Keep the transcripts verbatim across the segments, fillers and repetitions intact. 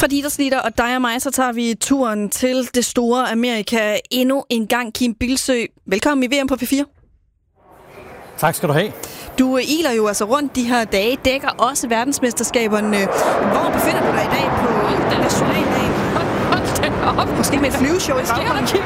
Fordi der snitter, og dig og mig, så tager vi turen til det store Amerika endnu en gang. Kim Bilsø, velkommen i V M på P fire. Tak skal du have. Du iler jo altså rundt de her dage, dækker også verdensmesterskaberne. Hvor befinder du dig i dag på nationaldagen? Hold da op. Måske med et flyveshow i baggrunden, Kim.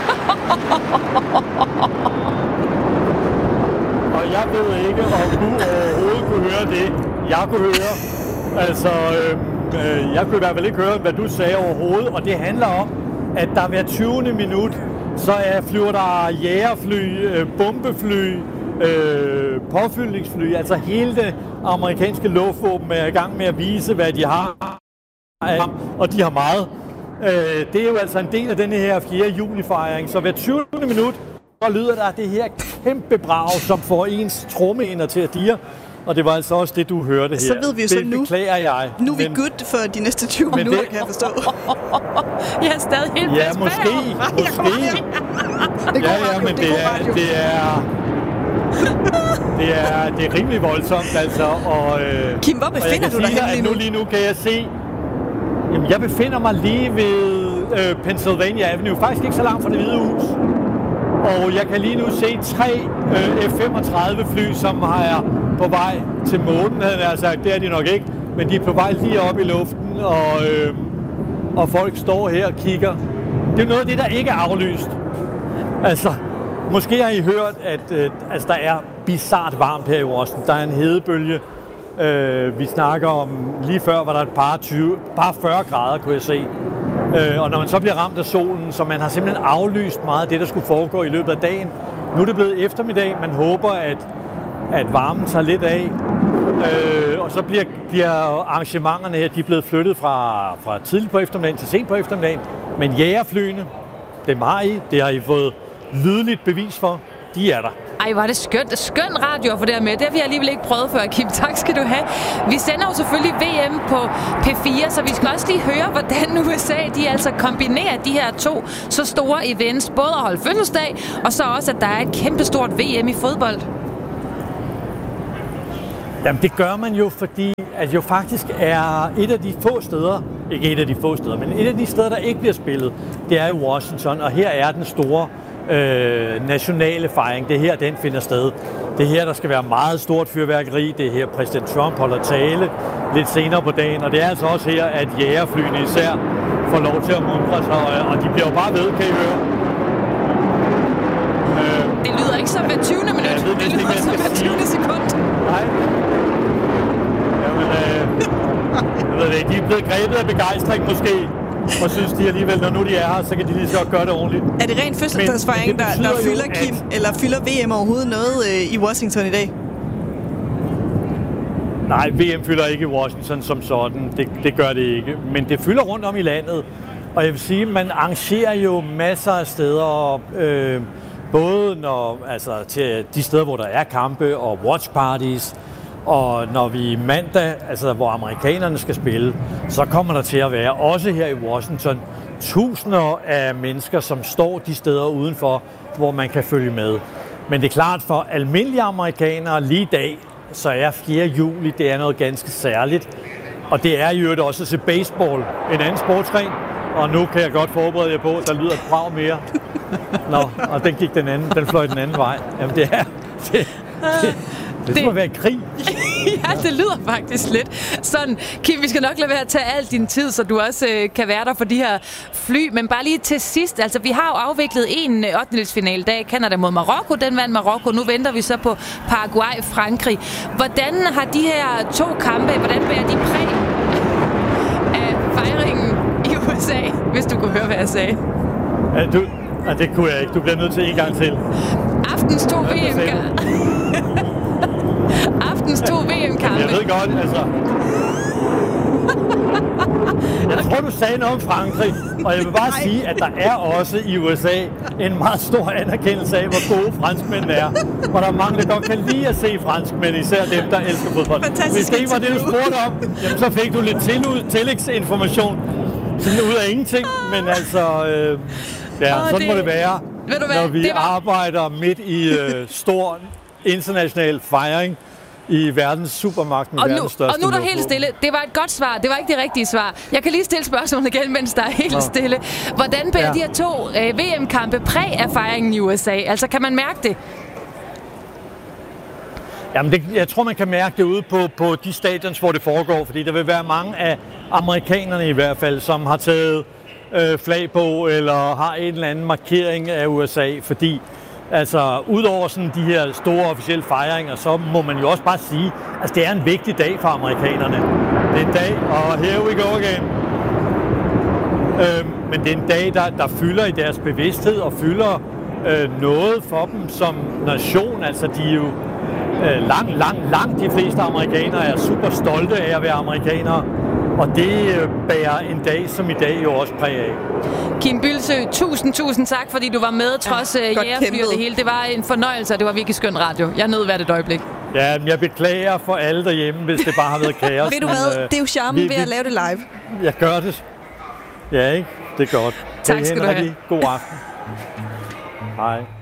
Og jeg ved ikke, om du overhovedet kunne høre det, jeg kunne høre. Altså, øh, jeg kunne i hvert fald ikke høre, hvad du sagde overhovedet. Og det handler om, at der hver tyvende minut, så er, flyver der jægerfly, øh, bombefly, øh, påfyldningsfly. Altså hele det amerikanske luftvåben er i gang med at vise, hvad de har. Og de har meget. Øh, det er jo altså en del af denne her fjerde juli-fejring. Så hver tyvende minut, så lyder der det her kæmpe brag, som får ens trommehinder til at dirre. Og det var altså også det, du hørte her. Så ved vi jo det så nu. beklager jeg. Nu er vi men, good for de næste tyve minutter, det, kan jeg forstå. Jeg er stadig helt ja, måske. Måske. Det ja, ja, men det er, det er... Det er, det er rimelig voldsomt, altså. Og, øh, Kim, hvor befinder du dig henne lige nu? Lige nu kan jeg se... Jamen, jeg befinder mig lige ved øh, Pennsylvania Avenue. Faktisk ikke så langt fra Det Hvide Hus. Og jeg kan lige nu se tre øh, F femogtredive fly, som har på vej til månen, havde jeg sagt. Det er de nok ikke, men de er på vej lige op i luften, og, øh, og folk står her og kigger. Det er noget af det, der ikke er aflyst. Altså, måske har I hørt, at øh, altså, der er bizart varmt her i Washington. Der er en hedebølge. Øh, vi snakker om, lige før var der et par, tyve, par fyrre grader, kunne jeg se. Øh, og når man så bliver ramt af solen, så man har simpelthen aflyst meget af det, der skulle foregå i løbet af dagen. Nu er det blevet eftermiddag. Man håber, at, at varmen tager lidt af. Øh, og så bliver, bliver arrangementerne her, de er blevet flyttet fra, fra tidligt på eftermiddagen til sent på eftermiddagen. Men jægerflyene, dem har I. Det har I fået lydligt bevis for. De er der. Ej, var det skønt. Skøn radio for det her med. Det har vi alligevel ikke prøvet før, Kim. Tak skal du have. Vi sender jo selvfølgelig V M på P fire, så vi skal også lige høre, hvordan U S A de altså kombinerer de her to så store events. Både at holde fødselsdag, og så også, at der er et kæmpestort V M i fodbold. Jamen, det gør man jo, fordi at jo faktisk er et af de få steder, ikke et af de få steder, men et af de steder, der ikke bliver spillet, det er i Washington, og her er den store Øh, nationale fejring. Det er her, den finder sted. Det er her, der skal være meget stort fyrværkeri. Det er her, præsident Trump holder tale lidt senere på dagen. Og det er altså også her, at jægerflyene især får lov til at mundre sig. Og de bliver jo bare ved, kan I høre. Øh, det lyder ikke som hver tyvende minut. Ja, ved, det lyder som hver tyvende sekund. Nej. Jamen, øh, jeg ved det ikke. De er blevet grebet af begejstring måske. Og synes de alligevel, når nu de er her, så kan de lige så godt gøre det ordentligt. Er det rent fødselsdagsfejring, der, der fylder jo, Kim, at... eller fylder V M overhovedet noget øh, i Washington i dag? Nej, V M fylder ikke i Washington som sådan. Det, det gør det ikke. Men det fylder rundt om i landet. Og jeg vil sige, man arrangerer jo masser af steder, øh, både når, altså, til de steder, hvor der er kampe og watch parties. Og når vi mandag, altså hvor amerikanerne skal spille, så kommer der til at være, også her i Washington, tusinder af mennesker, som står de steder udenfor, hvor man kan følge med. Men det er klart, for almindelige amerikanere lige i dag, så er fjerde juli, det er noget ganske særligt. Og det er jo også til baseball, en anden sportsgren. Og nu kan jeg godt forberede jer på, at der lyder et brag mere. Nå, og den gik den anden, den fløj den anden vej. Jamen det er... Det, det, Det, det må være krig. Ja, det lyder faktisk lidt sådan. Kim, vi skal nok lade være at tage al din tid, så du også øh, kan være der for de her fly. Men bare lige til sidst, altså vi har jo afviklet en ottendedelsfinale i dag. Canada mod Marokko, den vandt Marokko. Nu venter vi så på Paraguay, Frankrig. Hvordan har de her to kampe, hvordan bærer de præg af fejringen i U S A, hvis du kunne høre, hvad jeg sagde? Ja, du, ja, det kunne jeg ikke. Du bliver nødt til en gang til. Aftens to V M-kampe. Aftens to V M-kampe. Jeg ved godt, altså... Jeg tror, du sagde noget om Frankrig, og jeg vil bare Nej. sige, at der er også i U S A en meget stor anerkendelse af, hvor gode franskmændene er. Og der er mange, der godt kan lide at se franskmænd, især dem, der elsker fodbold. Fantastisk. Hvis det ikke var det, du spurgte om, jamen, så fik du lidt tillægsinformation. Sådan ud af ingenting, men altså... Øh, ja, oh, sådan det... må det være, Ved du hvad? når vi det var... arbejder midt i øh, stor international fejring i verdens supermagten, og verdens nu, største Og nu er der luftrum. helt stille. Det var et godt svar. Det var ikke det rigtige svar. Jeg kan lige stille spørgsmålet igen, mens der er helt Nå. stille. Hvordan bærer ja. de her to øh, V M-kampe præg af fejringen i U S A? Altså, kan man mærke det? Jamen, det, jeg tror, man kan mærke det ude på, på de stadions, hvor det foregår, fordi der vil være mange af amerikanerne i hvert fald, som har taget øh, flag på, eller har en eller anden markering af U S A, fordi altså, udover sådan de her store officielle fejringer, så må man jo også bare sige, at det er en vigtig dag for amerikanerne. Det er en dag, og here we go again. Øh, men det er en dag, der, der fylder i deres bevidsthed og fylder øh, noget for dem som nation. Altså, de er jo øh, langt, langt, langt de fleste amerikanere er super stolte af at være amerikanere. Og det øh, bærer en dag som i dag jo også præg af. Kim Bildsøe, tusind, tusind tak, fordi du var med, trods ja, jægerfyr det hele. Det var en fornøjelse, og det var virkelig skøn radio. Jeg nød hvert et øjeblik. Ja, men jeg beklager for alle derhjemme, hvis det bare har været kaos. Ved du hvad? Men, øh, det er jo charmen ved at lave det live. Jeg gør det. Ja, ikke? Det er godt. Tak skal du have. God aften. Hej.